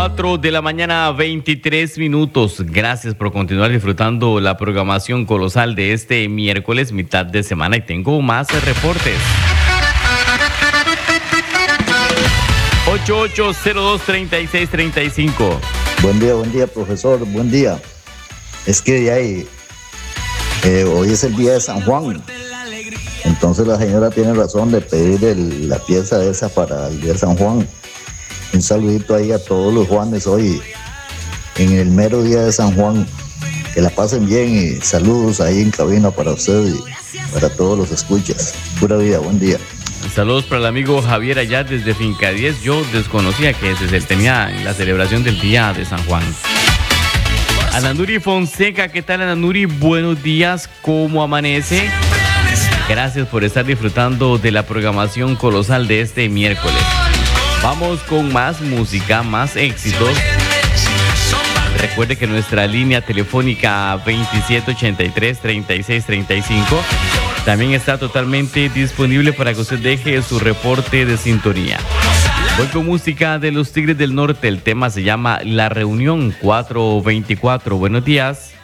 4 de la mañana, 23 minutos. Gracias por continuar disfrutando la programación colosal de este miércoles, mitad de semana, y tengo más reportes. 8802-3635. Buen día, profesor. Buen día. Es que hoy es el día de San Juan. Entonces la señora tiene razón de pedir la pieza esa para el día de San Juan. Un saludito ahí a todos los Juanes hoy, en el mero día de San Juan. Que la pasen bien y saludos ahí en cabina para usted y para todos los escuchas. Pura vida, buen día. Saludos para el amigo Javier allá desde Finca 10. Yo desconocía que se tenía la celebración del día de San Juan. Ananduri Fonseca, ¿qué tal, Ananduri? Buenos días, ¿cómo amanece? Gracias por estar disfrutando de la programación colosal de este miércoles. Vamos con más música, más éxitos. Recuerde que nuestra línea telefónica 2783-3635 también está totalmente disponible para que usted deje su reporte de sintonía. Voy con música de los Tigres del Norte. El tema se llama La Reunión 424. Buenos días.